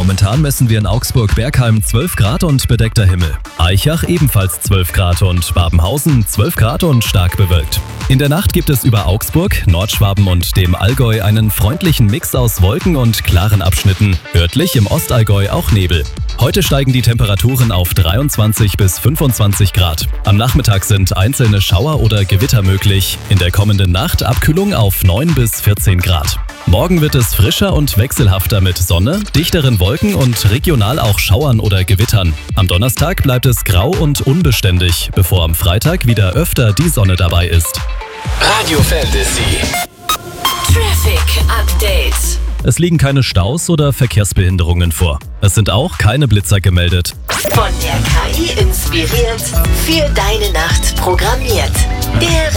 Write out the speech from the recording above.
Momentan messen wir in Augsburg-Bergheim 12 Grad und bedeckter Himmel. Aichach ebenfalls 12 Grad und Babenhausen 12 Grad und stark bewölkt. In der Nacht gibt es über Augsburg, Nordschwaben und dem Allgäu einen freundlichen Mix aus Wolken und klaren Abschnitten. Örtlich im Ostallgäu auch Nebel. Heute steigen die Temperaturen auf 23 bis 25 Grad. Am Nachmittag sind einzelne Schauer oder Gewitter möglich. In der kommenden Nacht Abkühlung auf 9 bis 14 Grad. Morgen wird es frischer und wechselhafter mit Sonne, dichteren Wolken und regional auch Schauern oder Gewittern. Am Donnerstag bleibt es grau und unbeständig, bevor am Freitag wieder öfter die Sonne dabei ist. Radio Fantasy. Traffic Update. Es liegen keine Staus oder Verkehrsbehinderungen vor. Es sind auch keine Blitzer gemeldet. Von der KI inspiriert, für deine Nacht programmiert. Der